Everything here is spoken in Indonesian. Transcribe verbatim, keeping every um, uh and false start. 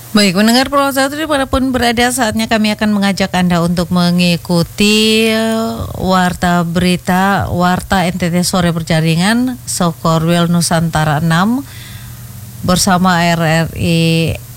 Baik, mendengar Pro satu dimanapun berada, saatnya kami akan mengajak Anda untuk mengikuti eh, Warta Berita Warta N T T Sore Berjaringan Sokorwil Nusantara enam bersama R R I